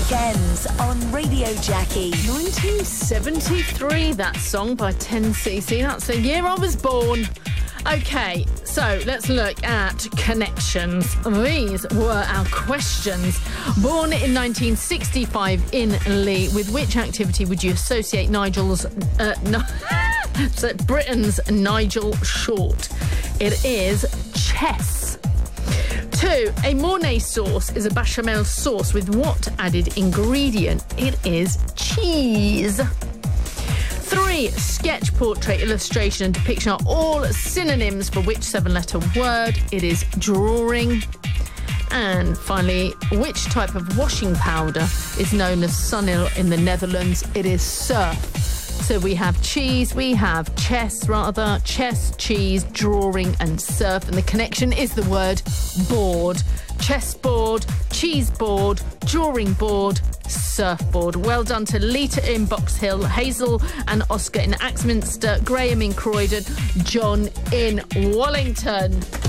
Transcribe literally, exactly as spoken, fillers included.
Weekends on Radio Jackie. nineteen seventy-three, that song by ten C C. That's the year I was born. Okay, so let's look at connections. These were our questions. Born in nineteen sixty-five in Lee, with which activity would you associate Nigel's... Uh, no, so Britain's Nigel Short? It is chess. Two, a Mornay sauce is a bechamel sauce with what added ingredient? It is cheese. Three, sketch, portrait, illustration and depiction are all synonyms for which seven-letter word? It is drawing. And finally, which type of washing powder is known as Sunil in the Netherlands? It is surf. So we have cheese, we have chess rather, chess, cheese, drawing and surf. And the connection is the word board. Chessboard, cheese board, drawing board, surfboard. Well done to Lita in Box Hill, Hazel and Oscar in Axminster, Graham in Croydon, John in Wallington.